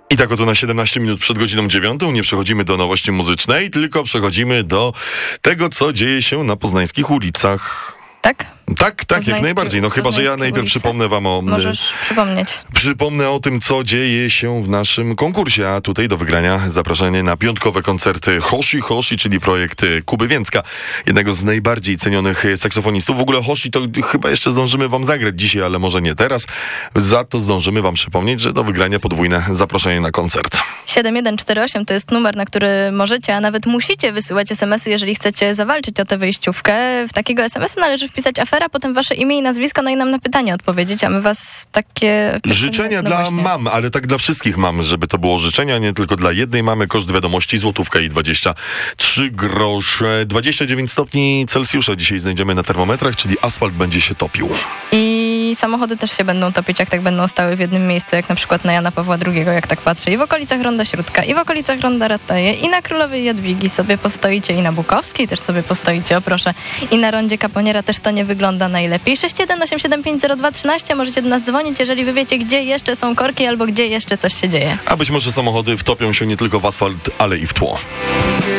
I tak oto na 17 minut przed godziną 9 nie przechodzimy do nowości muzycznej, tylko przechodzimy do tego, co dzieje się na poznańskich ulicach. Tak? Tak, jak najbardziej. No chyba, że ja najpierw przypomnę wam o... Możesz przypomnieć. Przypomnę o tym, co dzieje się w naszym konkursie, a tutaj do wygrania zaproszenie na piątkowe koncerty Hoshi, czyli projekt Kuby Więcka, jednego z najbardziej cenionych saksofonistów. W ogóle Hoshi to chyba jeszcze zdążymy wam zagrać dzisiaj, ale może nie teraz. Za to zdążymy wam przypomnieć, że do wygrania podwójne zaproszenie na koncert. 7148 to jest numer, na który możecie, a nawet musicie wysyłać SMS-y, jeżeli chcecie zawalczyć o tę wyjściówkę. W takiego SMS-a należy wpisać afera, potem wasze imię i nazwisko, no i nam na pytanie odpowiedzieć, a my was takie... Życzenia dla mam, ale tak dla wszystkich mam, żeby to było życzenia, nie tylko dla jednej mamy. Koszt wiadomości złotówka i 23 grosze. 29 stopni Celsjusza dzisiaj znajdziemy na termometrach, czyli asfalt będzie się topił. I samochody też się będą topić, jak tak będą stały w jednym miejscu, jak na przykład na Jana Pawła II, jak tak patrzę. I w okolicach Ronda Śródka, i w okolicach Ronda Rataje, i na Królowej Jadwigi sobie postoicie, i na Bukowskiej też sobie postoicie, o proszę. I na Rondzie Kaponiera też to nie wygląda najlepiej. 618750213 możecie do nas dzwonić, jeżeli wy wiecie, gdzie jeszcze są korki, albo gdzie jeszcze coś się dzieje. A być może samochody wtopią się nie tylko w asfalt, ale i w tło.